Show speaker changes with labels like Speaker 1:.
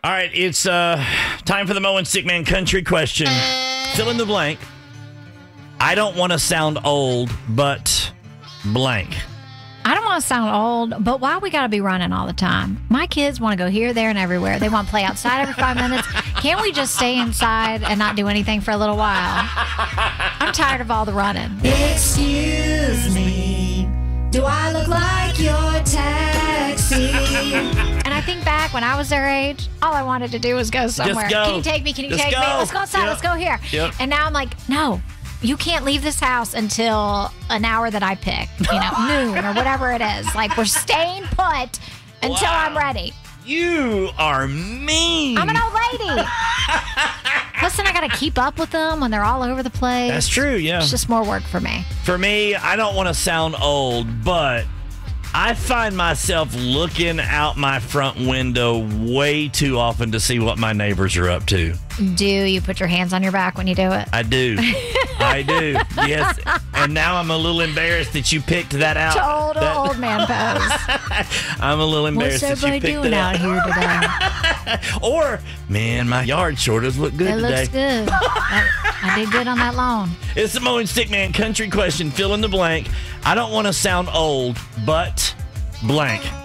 Speaker 1: All right, it's time for the Mo and Sick Man Country question. Fill in the blank. I don't want to sound old, but blank.
Speaker 2: I don't want to sound old, but why we got to be running all the time? My kids want to go here, there, and everywhere. They want to play outside every 5 minutes. Can't we just stay inside and not do anything for a little while? I'm tired of all the running.
Speaker 3: Excuse me, do I look like your taxi?
Speaker 2: And I think back when I was their age, all I wanted to do was go somewhere.
Speaker 1: go.
Speaker 2: Can you take me? Can you
Speaker 1: Just
Speaker 2: take me?
Speaker 1: go.
Speaker 2: Let's go outside.
Speaker 1: Yep.
Speaker 2: Let's go here.
Speaker 1: Yep.
Speaker 2: And now I'm like, no. You can't leave this house until an hour that I pick, noon or whatever it is. Like, we're staying put until I'm ready.
Speaker 1: You are mean.
Speaker 2: I'm an old lady. Plus, then I got to keep up with them when they're all over the place.
Speaker 1: That's true, yeah.
Speaker 2: It's just more work for me.
Speaker 1: For me, I don't want to sound old, but I find myself looking out my front window way too often to see what my neighbors are up to.
Speaker 2: Do you put your hands on your back when you do it?
Speaker 1: I do. I do. Yes. And now I'm a little embarrassed that you picked that out.
Speaker 2: Total old man pose.
Speaker 1: I'm a little embarrassed
Speaker 2: What's
Speaker 1: that you
Speaker 2: everybody
Speaker 1: picked
Speaker 2: doing
Speaker 1: it
Speaker 2: out
Speaker 1: out.
Speaker 2: here today?
Speaker 1: Or, man, my yard sure does look good
Speaker 2: It
Speaker 1: today.
Speaker 2: looks good. I did good on that lawn.
Speaker 1: It's the Mo and Stick Man Country question. Fill in the blank. I don't want to sound old, but blank.